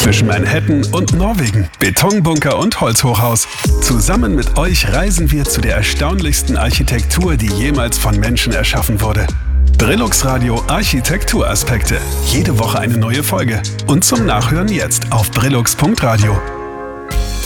Zwischen Manhattan und Norwegen, Betonbunker und Holzhochhaus. Zusammen mit euch reisen wir zu der erstaunlichsten Architektur, die jemals von Menschen erschaffen wurde. Brillux Radio Architekturaspekte. Jede Woche eine neue Folge. Und zum Nachhören jetzt auf brillux.radio.